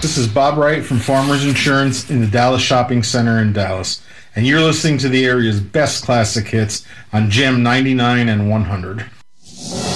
This is Bob Wright from Farmers Insurance in the Dallas Shopping Center in Dallas, and you're listening to the area's best classic hits on Gem 99 and 100.